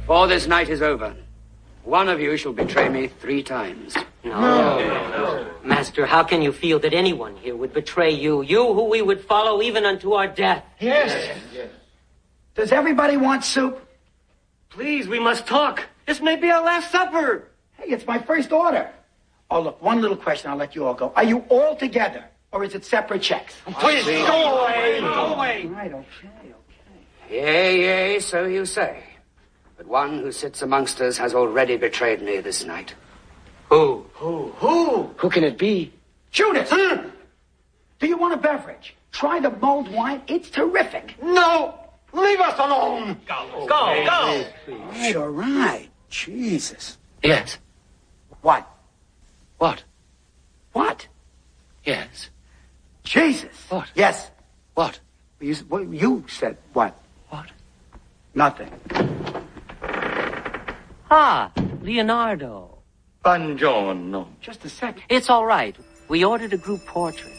Before this night is over, one of you shall betray me 3 times. No. Master, how can you feel that anyone here would betray you? You who we would follow even unto our death. Yes. Does everybody want soup? Please, we must talk. This may be our last supper. Hey, it's my first order. Oh, look, one little question, I'll let you all go. Are you all together, or is it separate checks? Please, go away. Go away. Right, okay. Yea, so you say. But one who sits amongst us has already betrayed me this night. Who? Who can it be? Judas! Do you want a beverage? Try the mulled wine. It's terrific. No! Leave us alone! Go. All right. Jesus. Yes. What? What? What? Yes. Jesus. What? Yes. What? You said what? What? Nothing. Ah, Leonardo. Buongiorno. Just a second. It's all right. We ordered a group portrait.